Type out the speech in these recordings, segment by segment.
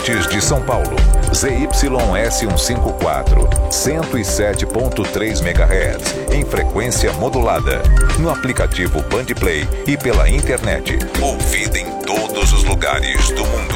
Bandeirantes de São Paulo, ZYS154, 107.3 MHz, em frequência modulada, no aplicativo Bandplay e pela internet, ouvida em todos os lugares do mundo.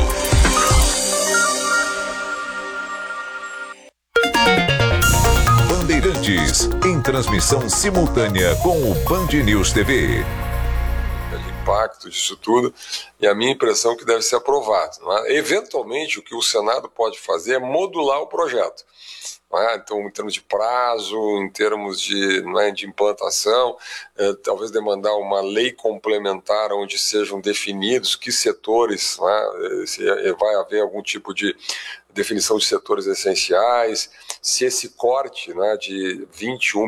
Bandeirantes, em transmissão simultânea com o Band News TV. Impacto disso tudo, e a minha impressão é que deve ser aprovado. Não é? Eventualmente, o que o Senado pode fazer é modular o projeto. Não é? Então, em termos de prazo, em termos de, não é, de implantação, talvez demandar uma lei complementar onde sejam definidos que setores, não é, se vai haver algum tipo de definição de setores essenciais, se esse corte, né, de R$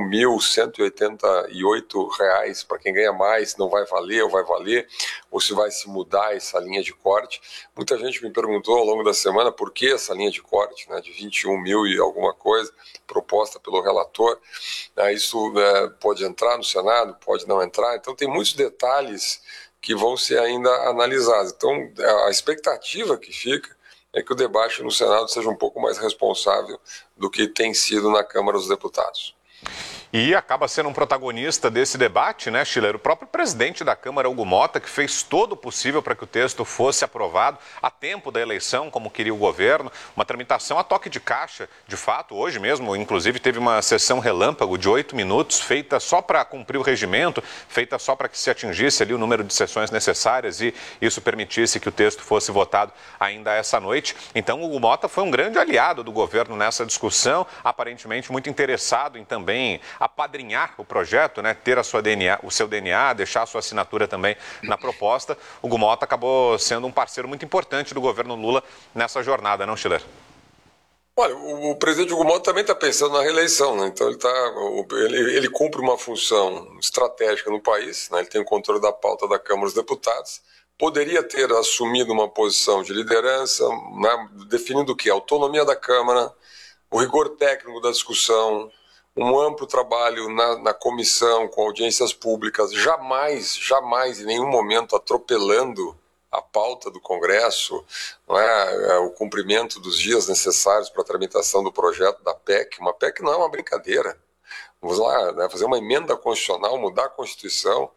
21.188 para quem ganha mais não vai valer ou vai valer, ou se vai se mudar essa linha de corte. Muita gente me perguntou ao longo da semana por que essa linha de corte, né, de 21 mil e alguma coisa, proposta pelo relator. Isso pode entrar no Senado, pode não entrar, então tem muitos detalhes que vão ser ainda analisados. Então a expectativa que fica é que o debate no Senado seja um pouco mais responsável do que tem sido na Câmara dos Deputados. E acaba sendo um protagonista desse debate, né, Schiller? O próprio presidente da Câmara, Hugo Motta, que fez todo o possível para que o texto fosse aprovado a tempo da eleição, como queria o governo. Uma tramitação a toque de caixa, de fato, hoje mesmo. Inclusive, teve uma sessão relâmpago de 8 minutos, feita só para cumprir o regimento, feita só para que se atingisse ali o número de sessões necessárias e isso permitisse que o texto fosse votado ainda essa noite. Então, o Hugo Motta foi um grande aliado do governo nessa discussão, aparentemente muito interessado em também apadrinhar o projeto, né, ter o seu DNA, deixar a sua assinatura também na proposta. O Hugo Motta acabou sendo um parceiro muito importante do governo Lula nessa jornada, não, Schiller? Olha, o presidente Hugo Motta também está pensando na reeleição, né? Então ele cumpre uma função estratégica no país, né? Ele tem o controle da pauta da Câmara dos Deputados, poderia ter assumido uma posição de liderança, né, definindo o quê? A autonomia da Câmara, o rigor técnico da discussão, um amplo trabalho na comissão, com audiências públicas, jamais em nenhum momento atropelando a pauta do Congresso, não é, o cumprimento dos dias necessários para a tramitação do projeto da PEC. Uma PEC não é uma brincadeira. Vamos lá, né, fazer uma emenda constitucional, mudar a Constituição,